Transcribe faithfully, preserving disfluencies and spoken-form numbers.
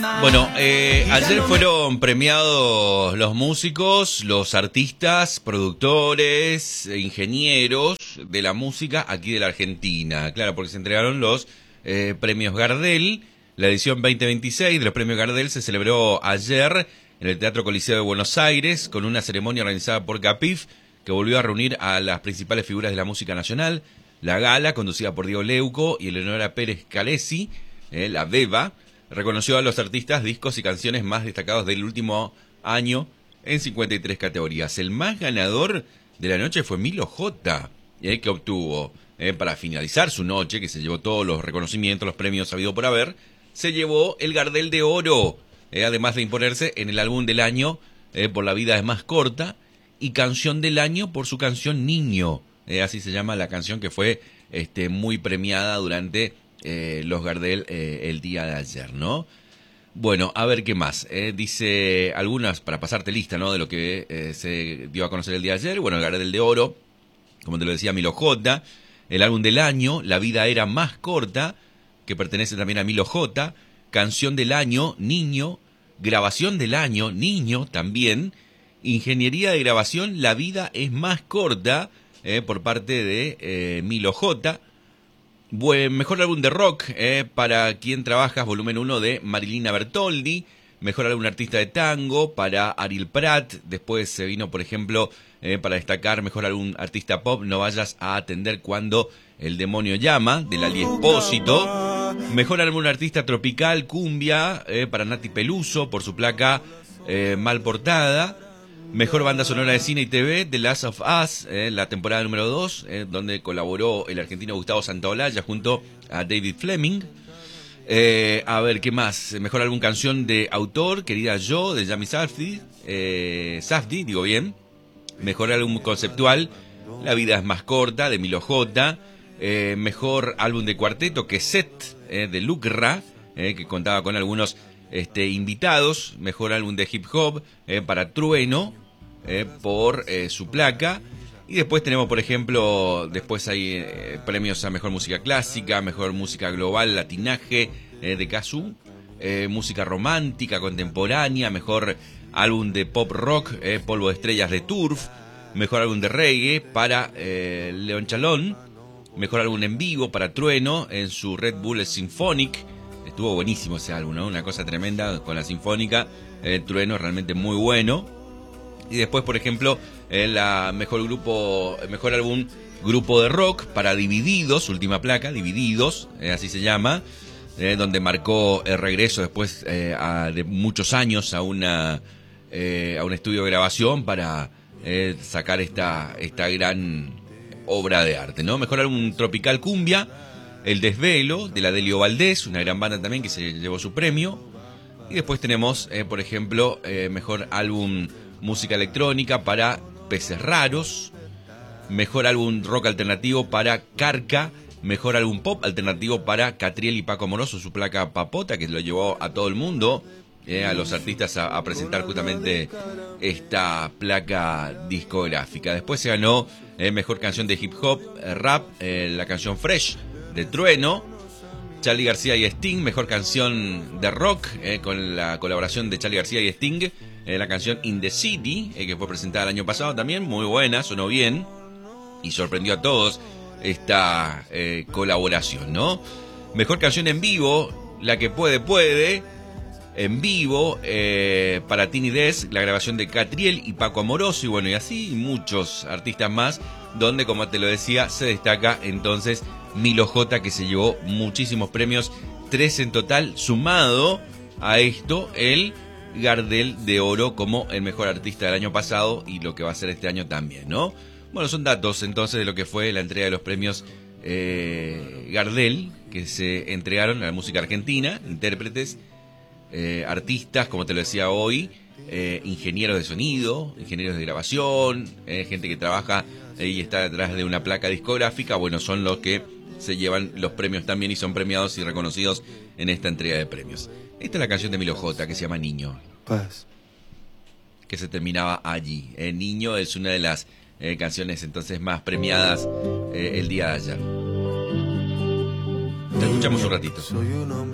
Bueno, eh, ayer fueron premiados los músicos, los artistas, productores, ingenieros de la música aquí de la Argentina. Claro, porque se entregaron los eh, premios Gardel. La edición veinte veintiséis de los premios Gardel se celebró ayer en el Teatro Coliseo de Buenos Aires con una ceremonia organizada por Capif que volvió a reunir a las principales figuras de la música nacional. La gala, conducida por Diego Leuco y Eleonora Pérez Calesi, eh, la Beba, reconoció a los artistas, discos y canciones más destacados del último año en cincuenta y tres categorías. El más ganador de la noche fue Milo J, eh, que obtuvo, eh, para finalizar su noche, que se llevó todos los reconocimientos, los premios habido por haber, se llevó el Gardel de Oro, eh, además de imponerse en el álbum del año eh, por La vida es más corta y canción del año por su canción Niño, eh, así se llama la canción que fue este, muy premiada durante Eh, los Gardel eh, el día de ayer, ¿no? Bueno, a ver qué más. Eh, dice algunas, para pasarte lista, ¿no? De lo que eh, se dio a conocer el día de ayer. Bueno, el Gardel de Oro, como te lo decía, Milo J. El álbum del año, La vida era más corta, que pertenece también a Milo J. Canción del año, Niño. Grabación del año, Niño también. Ingeniería de grabación, La vida es más corta, eh, por parte de eh, Milo J. Buen, mejor álbum de rock, eh, para quien trabajas, volumen uno de Marilina Bertoldi. Mejor álbum artista de tango para Ariel Prat. Después se vino, por ejemplo, eh, para destacar mejor álbum artista pop, No vayas a atender cuando el demonio llama, de Lali Espósito. Mejor álbum artista tropical, cumbia, eh, para Nati Peluso por su placa eh, Mal Portada. Mejor banda sonora de cine y T V, The Last of Us, eh, la temporada número dos, eh, donde colaboró el argentino Gustavo Santaolalla junto a David Fleming. Eh, a ver, ¿qué más? Mejor álbum canción de autor, Querida Yo, de Yami Safdie, eh, Safdie, digo bien. Mejor álbum conceptual, La vida es más corta, de Milo J. Eh, mejor álbum de cuarteto, Queset, eh, de Lucra, eh, que contaba con algunos este, invitados. Mejor álbum de hip hop, eh, para Trueno, Eh, por eh, su placa. Y después tenemos, por ejemplo, después hay eh, premios a mejor música clásica, mejor música global, latinaje, eh, de Kazoo, eh, música romántica contemporánea, mejor álbum de pop rock, eh, Polvo de estrellas de Turf, mejor álbum de reggae para eh, León Chalón, mejor álbum en vivo para Trueno en su Red Bull Symphonic. Estuvo buenísimo ese álbum, ¿no? Una cosa tremenda con la Sinfónica. eh, Trueno realmente muy bueno. Y después, por ejemplo, eh, la mejor grupo, mejor álbum grupo de rock para Divididos, última placa, Divididos, eh, así se llama, eh, donde marcó el regreso después eh, a, de muchos años a una eh, a un estudio de grabación para eh, sacar esta esta gran obra de arte, ¿no? Mejor álbum tropical cumbia, El Desvelo, de la Delio Valdés, una gran banda también que se llevó su premio. Y después tenemos, eh, por ejemplo, eh, mejor álbum música electrónica para Peces Raros, mejor álbum rock alternativo para Carca, mejor álbum pop alternativo para Catriel y Paco Amoroso, su placa Papota, que lo llevó a todo el mundo, eh, a los artistas a, a presentar justamente esta placa discográfica. Después se ganó eh, mejor canción de hip hop, eh, rap, eh, la canción Fresh de Trueno. Charly García y Sting, mejor canción de rock, eh, con la colaboración de Charly García y Sting, eh, la canción In the City, eh, que fue presentada el año pasado también, muy buena, sonó bien y sorprendió a todos esta eh, colaboración, ¿no? Mejor canción en vivo, La que puede puede, en vivo, eh, para Tiny Desk, la grabación de Catriel y Paco Amoroso, y bueno, y así muchos artistas más, donde, como te lo decía, se destaca entonces Milo J, que se llevó muchísimos premios, tres en total, sumado a esto el Gardel de Oro como el mejor artista del año pasado y lo que va a ser este año también, ¿no? Bueno, son datos entonces de lo que fue la entrega de los premios eh, Gardel, que se entregaron a la música argentina, intérpretes, eh, artistas, como te lo decía hoy, eh, ingenieros de sonido, ingenieros de grabación, eh, gente que trabaja eh, y está detrás de una placa discográfica. Bueno, son los que se llevan los premios también y son premiados y reconocidos en esta entrega de premios. Esta es la canción de Milo J, que se llama Niño, Paz, que se terminaba allí. Eh, Niño es una de las eh, canciones entonces más premiadas eh, el día de ayer. Te escuchamos un ratito. soy un hombre